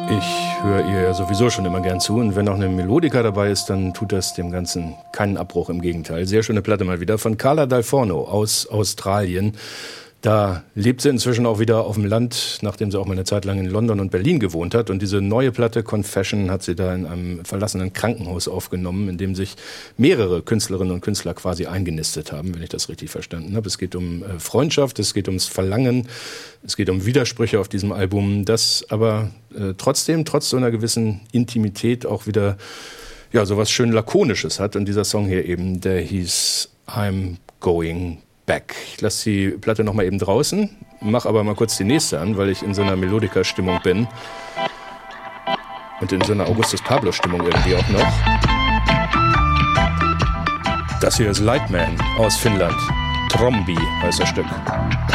Ich höre ihr ja sowieso schon immer gern zu und wenn auch eine Melodika dabei ist, dann tut das dem Ganzen keinen Abbruch, im Gegenteil. Sehr schöne Platte mal wieder von Carla Dal Forno aus Australien. Da lebt sie inzwischen auch wieder auf dem Land, nachdem sie auch mal eine Zeit lang in London und Berlin gewohnt hat. Und diese neue Platte Confession hat sie da in einem verlassenen Krankenhaus aufgenommen, in dem sich mehrere Künstlerinnen und Künstler quasi eingenistet haben, wenn ich das richtig verstanden habe. Es geht um Freundschaft, es geht ums Verlangen, es geht um Widersprüche auf diesem Album, das aber trotzdem, trotz so einer gewissen Intimität auch wieder ja sowas schön Lakonisches hat. Und dieser Song hier eben, der hieß I'm Going Back. Ich lasse die Platte noch mal eben draußen, mache aber mal kurz die nächste an, weil ich in so einer Melodika-Stimmung bin. Und in so einer Augustus-Pablo-Stimmung irgendwie auch noch. Das hier ist Lightman aus Finnland. Trombi heißt das Stück.